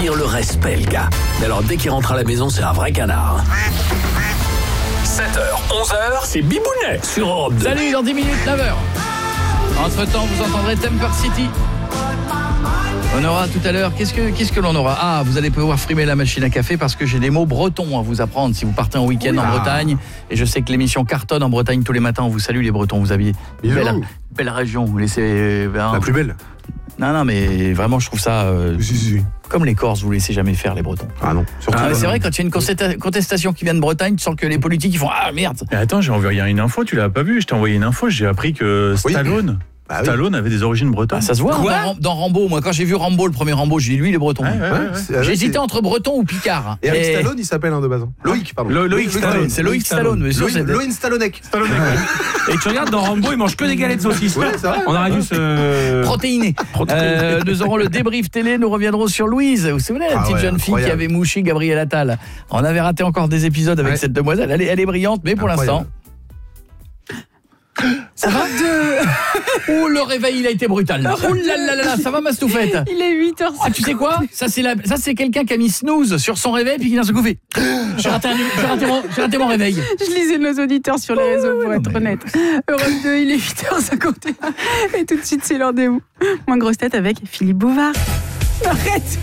t'inspire le respect, le gars. Mais alors, dès qu'il rentre à la maison, c'est un vrai canard. 7h, 11h, c'est Bibounet sur Europe 2. Salut, dans 10 minutes, 9h. Entre-temps, vous entendrez Temper City. On aura tout à l'heure, qu'est-ce que l'on aura ? Ah, vous allez pouvoir frimer la machine à café parce que j'ai des mots bretons à vous apprendre si vous partez en week-end en Bretagne. Et je sais que l'émission cartonne en Bretagne tous les matins. On vous salue les Bretons, vous aviez une belle région. Vous laissez... La plus belle. Non, mais vraiment, je trouve ça... Comme les Corses, vous laissez jamais faire les Bretons. Ah non. C'est vrai, quand il y a une contestation qui vient de Bretagne, tu sens que les politiques, ils font « Ah, merde !» Mais attends, j'ai envoyé une info, tu l'as pas vu, je t'ai envoyé une info, j'ai appris que Stallone... Bah oui. Stallone avait des origines bretonnes. Ça se voit dans Rambo. Moi, quand j'ai vu Rambo, le premier Rambo, j'ai dit lui, il est breton. J'ai hésité entre breton ou picard. Et avec Stallone, il s'appelle de base. Loïc, pardon. Loïc Stallone. C'est Loïc Stallone. Loïc Stallonek. Et tu regardes dans Rambo, il mange que des galettes de saucisses. Ouais, c'est vrai. On aurait dû se... Protéiné. Nous aurons le débrief télé. Nous reviendrons sur Louise. Vous vous souvenez, la petite jeune fille qui avait mouché Gabriel Attal. On avait raté encore des épisodes avec cette demoiselle. Elle est brillante, mais pour l'instant... Ça va Oh, le réveil, il a été brutal. Oh là là là, ça va ma stouffette. Il est 8h. Ah, tu sais quoi ? Ça c'est quelqu'un qui a mis snooze sur son réveil puis qui vient se couper. J'ai raté mon réveil. Je lisais nos auditeurs sur les réseaux pour être honnête. Europe 2, il est 8h51. Et tout de suite, c'est l'heure des où. Moins grosse tête avec Philippe Bouvard. Arrête.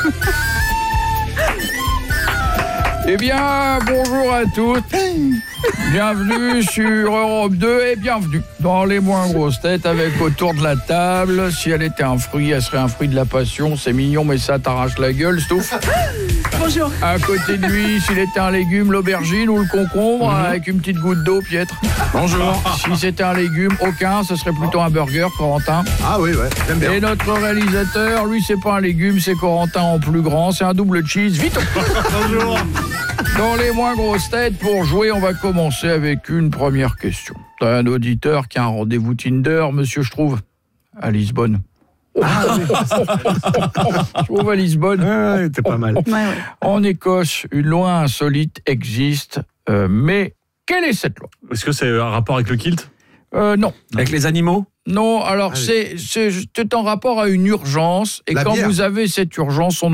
Eh bien, bonjour à toutes. Bienvenue sur Europe 2 et bienvenue dans les moins grosses têtes avec autour de la table. Si elle était un fruit, elle serait un fruit de la passion. C'est mignon, mais ça t'arrache la gueule, Stouff. Bonjour. À côté de lui, s'il était un légume, l'aubergine ou le concombre avec une petite goutte d'eau, Pietre. Bonjour. Si c'était un légume, aucun, ce serait plutôt un burger, Corentin. Ah oui, ouais, j'aime bien. Et notre réalisateur, lui, c'est pas un légume, c'est Corentin en plus grand, c'est un double cheese. Vite. Bonjour. Dans les moins grosses têtes, pour jouer, on va commencer avec une première question. T'as un auditeur qui a un rendez-vous Tinder, monsieur, je trouve, à Lisbonne. Je trouve à Lisbonne. T'es pas mal. En Écosse, une loi insolite existe, mais quelle est cette loi ? Est-ce que c'est un rapport avec le kilt ? Non. Avec les animaux ? Non, alors c'est en rapport à une urgence, et quand vous avez cette urgence, on